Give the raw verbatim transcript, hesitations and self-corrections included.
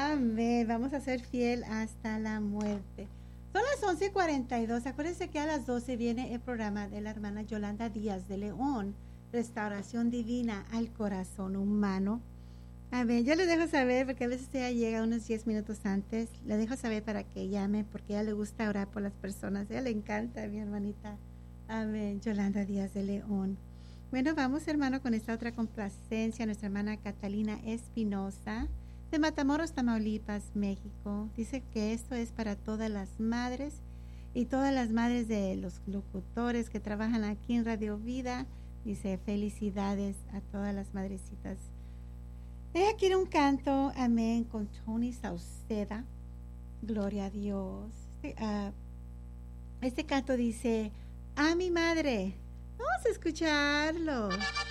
Amén. Vamos a ser fiel hasta la muerte. Son las once y cuarenta y dos. Acuérdense que a las doce viene el programa de la hermana Yolanda Díaz de León, Restauración Divina al Corazón Humano. Amén. Yo le dejo saber, porque a veces ella llega unos diez minutos antes. Le dejo saber para que llame, porque a ella le gusta orar por las personas. A ella le encanta, mi hermanita. Amén. Yolanda Díaz de León. Bueno, vamos, hermano, con esta otra complacencia. Nuestra hermana Catalina Espinosa, de Matamoros, Tamaulipas, México. Dice que esto es para todas las madres y todas las madres de los locutores que trabajan aquí en Radio Vida. Dice, felicidades a todas las madrecitas. Ella quiere un canto, amén, con Tony Sauceda. Gloria a Dios. Este, uh, este canto dice, a mi madre. Vamos a escucharlo.